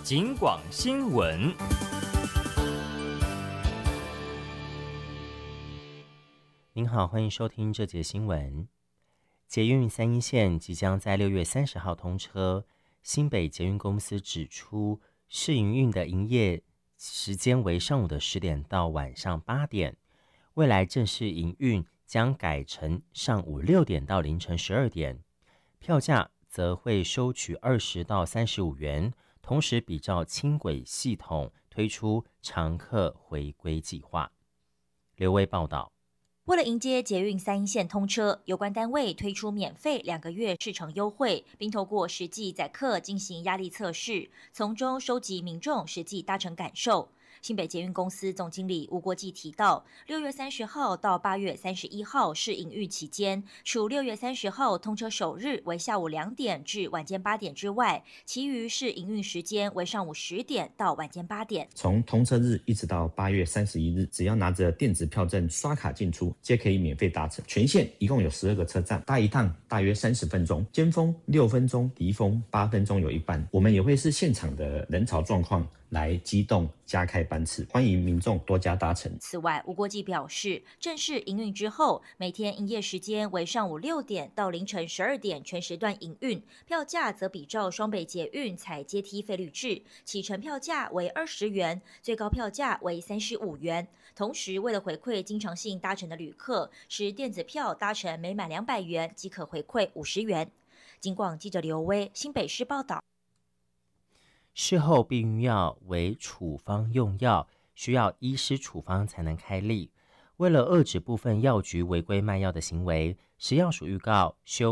警广新闻。 您好，欢迎收听这节新闻。捷运3一线即将在6月30号通车，新北捷运公司指出，试营运的营业时间为上午的10点到晚上8点，未来正式营运将改成上午6点到凌晨12点，票价则会收取20到35元，同时比照轻轨系统推出常客回归计划。刘威报道。 为了迎接捷运3一线通车，有关单位推出免费2个月试乘优惠，并透过实际载客进行压力测试，从中收集民众实际搭乘感受。新北捷运公司总经理吴国际提到，6月30号到8月31号是营运期间，除6月30号通车首日为下午2点至晚间8点之外，其余是营运时间为上午10点到晚间8点。 从通车日一直到8月31日，只要拿着电子票证刷卡进出，皆可以免费搭乘。全线一共有12个车站，搭一趟大约30分钟，尖峰6分钟，离峰8分钟有一班。我们也会视现场的人潮状况来机动加开班次，欢迎民众多加搭乘。 此外，吴国际表示，正式营运之后，每天营业时间为上午6点到凌晨12点全时段营运，票价则比照双北捷运采阶梯费率制，起程票价为20元，最高票价为35元。同时，为了回馈经常性搭乘的旅客，使电子票搭乘每满200元即可回馈50元。警广记者刘威，新北市报道。 事后避孕药为处方用药，需要医师处方才能开立。为了遏止部分药局违规卖药的行为，食药署预告修